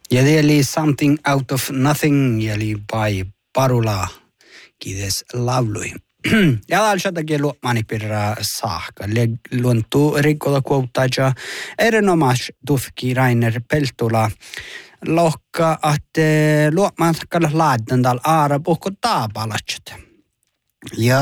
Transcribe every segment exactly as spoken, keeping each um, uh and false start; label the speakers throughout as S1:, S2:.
S1: Ja det eli Something Out of Nothing, eli by Parula, kiitos laului. Ja alshatakin luomani pirra saakka. Luontu rikkoda kuottaja erinomas tufki Rainer Peltola. Lohka, että luomaan kalla laadan täällä aara puhko taapalatset. Ja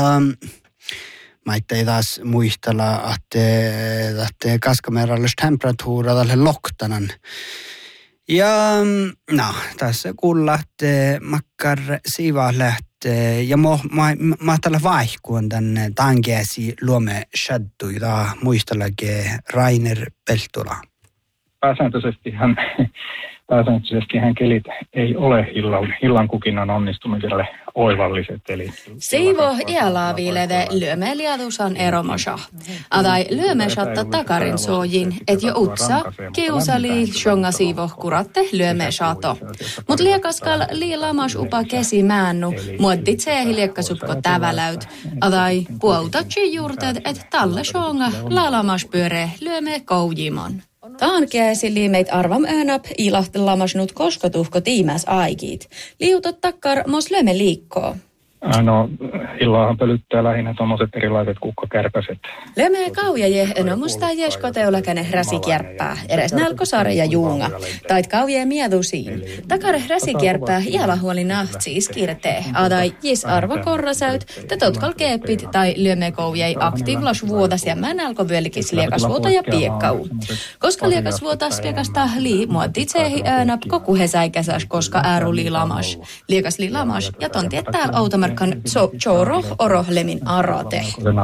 S1: mä ei taas muistella, että, että kaskamerallis temperatuura tälle loktanan. Ja no, tässä kuulla, että makkar siivaa lähtee. Ja mä, mä, mä tällä vaihkuun tänne tankeasi luome shadduita muistellakin Rainer Peltola.
S2: Pääsääntöisesti hän... Pääsääntöisestihän kelit ei ole hillan, hillan kukinnan onnistumiselle oivalliset. Eli
S3: Siivo iälaaviilede lyömeliadusan eromosa. Adai lyömesatta takarin soojin, et jo utsa kiusali shonga siivo kuratte lyömesato. Mut liekaskal liilamas upa kesi mäännu, muotti tseehi liekkasupko täväläyt. Adai puautatsi juurteet, et talle shonga laalamas pyöre lyöme koujimon. Taan käsi liimeit arvam öönap ilahtelamasnut koskotuhko tiimäs aikit. Liutot takkar mos löme liikkoo.
S2: No, illahan pölyttää lähinnä tuommoiset erilaiset kukkakärpäset.
S3: Löme kaujaje eno musta jeskoteulakäne räsikierppää, eres nälkosare ja juunga. Tait kaujaje miedusiin. Takare räsikierppää ialahuoli nahtsi iskirtee. Adai jis arvo korrasäyt, te totkal keepit tai löme koujei aktiivlas vuotas ja mänälkovyölikis liekasvuota ja piekkau. Koska liekasvuotas liekasta lii muotti tsehi öönap koku hesäikäsäs koska ääru liilamas. Liekas liilamas ja tontiet täällä Outomerkan Choro orohlemin arate.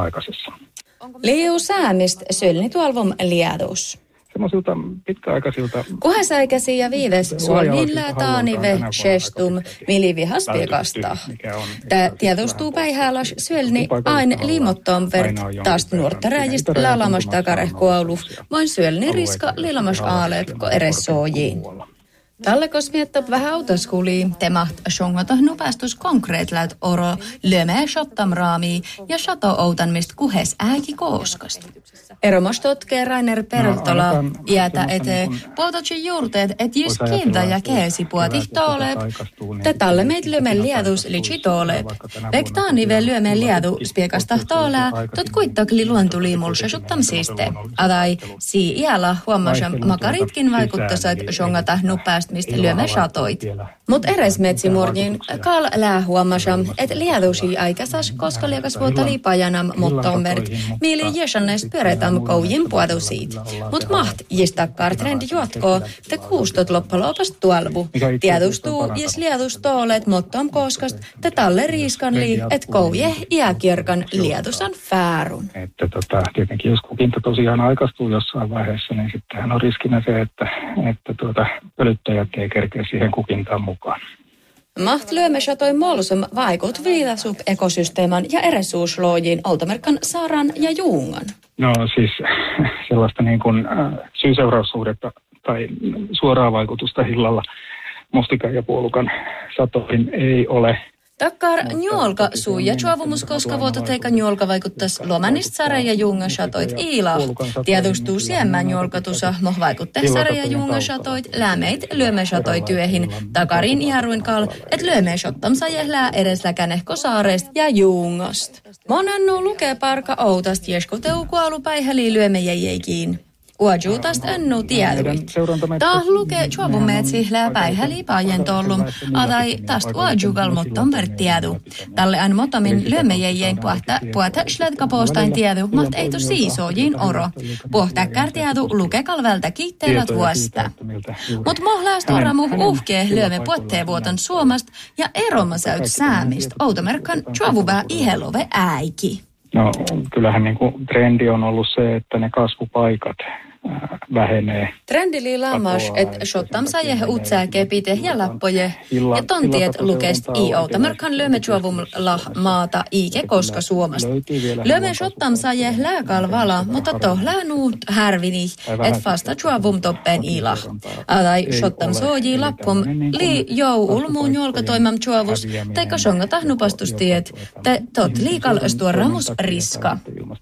S3: Liu säämist sylni tuolvom liadus.
S2: Semmoisilta pitkäaikaisilta...
S3: Kuhesäikäsi ja viives suolnilla taanive shestum milivihaspiekasta. Tää tietostuu päihälas syölni ain liimottoon vert taas nuortaräjist laalamas takarehkoaulu, voin syölni riska lilamas aaleep ko eres soojiin. Tälle kosmiettop vähän autoskuli, temaht shongota nupastus konkreetläyt oro, löme shottam raami ja shato outanmist kuhes ääki kooskast. Eromas totkee Rainer Peltola iätä ete, puototsi juurteet, et jys kieltä ja keesi puotih toolep. Te talle meid lyöme liadus litsi toolep. Vektaanive lyöme liadu spiekasta toolää, tot kuittakli luontuliimulsa shottam siiste. Adai, sii iällä huomasam makaritkin vaikuttasat shongata nupast mistä lyömme shatoit. Mut eres metsimurnin kal lää huomasam, et liadusi aikasas, koska liekas vuota liipajanam mottomert, miili jesannes pyöretam koujin puadusiit. Mut maht jistakkar trendi juotkoo, te kuustot loppalopast tuolvu. Tiedustuu, jes liadus toolet mottom koskast, te talle riiskan lii, et kouje iäkirkan liadusan fäärun.
S2: Että tota, tietenkin jos kukinta tosiaan aikastuu jossain vaiheessa, niin sittenhän on riskinä se, että, että tuota, pölyttäjät ei kerkeä siihen kukintaan mukaan.
S3: Maht lyömme shatoi molsum vaikut viidasup ekosysteeman ja eresuusloojin Outomerkan Saaran ja Juungan.
S2: No siis sellaista niin kuin äh, syy-seuraussuhdetta tai suoraa vaikutusta hillalla mustikan ja puolukan satoihin ei ole.
S3: Takkar njolka suuja chuovumus koska vuotta teika njolka vaikuttas lomannist sare ja junga shatoit iila. Tiedustuu siemmän njolkatusa moh vaikuttais sare ja junga shatoit lämeit lyöme shatoit työhin takarin iharuin kal, et lyöme shottam sajehlää edes läkänehko saarest ja jungast. Monannu lukee parka outast jeskoteukualu päihäli lyöme jäjeikiin. Uajuutast ennu tieduit. Taah lukee chuovumeetsi lää päihäli paajen tollum, adai tast uajugal motton vert tiedu. Talle an motomin lyömejejien puhta puhta sledkapostain tiedu, maht ei tu siisojiin oro. Puhtäkkär tiedu luke kalvelta kiitteelät vuosta. Mut mohlaast oramu uhkee lyöme puottee vuoton Suomast ja eromasäyt säämist Outomerkan chuovuvää ihelove äiki.
S2: No kyllähän niin kuin trendi on ollut se, että ne kasvupaikat ää, vähenee.
S3: Trendi li lamas, että shottam saje utsää kepite ja lappoje ja tontiet lukest i Outomerkan lyöme chuovumla maata iike koska Suomasta. Lyöme shottam saje lääkal vala, mutta toh läänuut härvini, et fasta chuovum toppeen ila. Adai shottam soji lappum li jou ulmuun jolkatoimam chuovus, teikka shongata nupastustiet, te tot liikal stuoramus riska.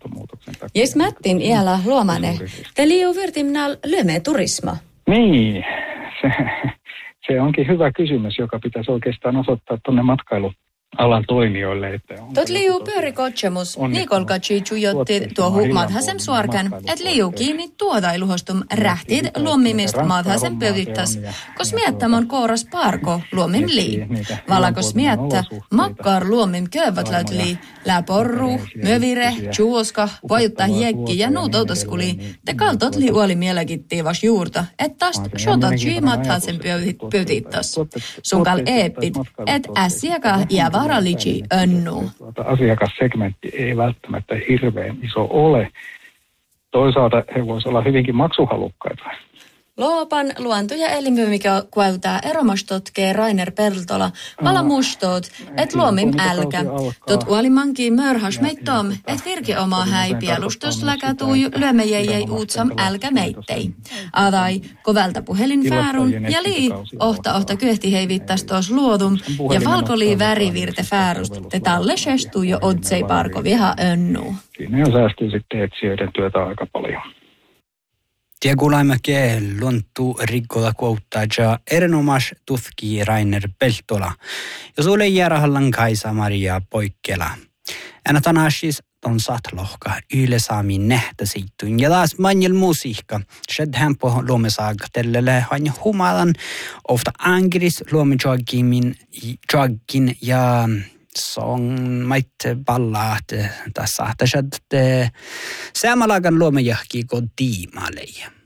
S3: Jes mättin iällä luomane, te liu virtimnal lyöme turisma.
S2: Niin, se, se onkin hyvä kysymys, joka pitäisi oikeastaan osoittaa tuonne matkailualan toimijoille.
S3: Tot liu pyörikotsemus Nikolka Chichu jotti tuohu madhasem suorkan, että liu kiinni tuodailuhostum rähtid luomimist madhasem pöytittas, kos miettämon kooras parko luomim lii. Valakos miettä, makkar luomim köövätläyt lii, lää porru, mövire, juoska, vajuttaa hiekki ja nuut autoskuli. Te kaltot li uoli mielekittiivas juurta, et tast shotat jui madhasem pöytittas. Sunkal eeppit, et ässiäkä jää varalliji önnu.
S2: Asiakassegmentti ei välttämättä hirveän iso ole. Toisaalta he voisivat olla hyvinkin maksuhalukkaita.
S3: Loopan luonto- ja elimyy, mikä kuäytää eromastotkee Rainer Peltola, vala mustot, et luomim älkä. Tot uolimankin mörhas meittom, et virki omaa häipialustus läkätuu lyömejäjäi uutsam älkä meittei. Adai, kovelta puhelin fäärun ja lii, ohta ohta kyhti heivittas tos luodum, ja valkolii värivirte fäärust, te talle shestuu jo odsei parko viha önnu.
S2: Siinä jo säästyy sitten etsijöiden työtä aika paljon.
S1: Tiegulaimäke luontu rikkoda kuouttaa ja erinomas tutkii Rainer Peltola. Ja sulle järhallan Kaisa Maria Poikkela. Änä tanaasis ton satlohka yle saami nähtäsiittuin. Ja taas manjel musiikka. Shed hämpö luomesaag tellele han humalan ofta angris luomejoagimin joagin ja song maitte ballaat tässä. Tässä shed saamalagan luomejahki ko tiimalei.